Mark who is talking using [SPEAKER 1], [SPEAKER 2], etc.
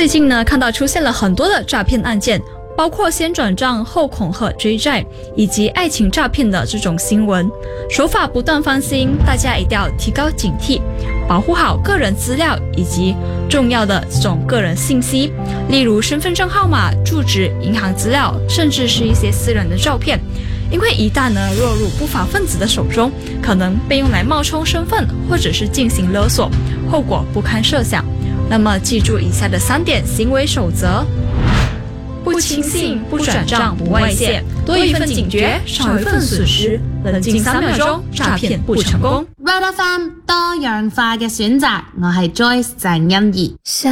[SPEAKER 1] 最近呢，看到出现了很多的诈骗案件，包括先转账后恐吓追债，以及爱情诈骗的这种新闻，手法不断翻新，大家一定要提高警惕，保护好个人资料以及重要的这种个人信息，例如身份证号码、住址、银行资料，甚至是一些私人的照片。因为一旦呢落入不法分子的手中，可能被用来冒充身份，或者是进行勒索，后果不堪设想。那么记住以下的3点行为守则：不轻信、不转账、不外泄，多一份警觉，少一份损失。冷靜3秒鐘，詐騙不成功。
[SPEAKER 2] Red FM 多樣化嘅選擇，我係 Joyce 鄭欣宜。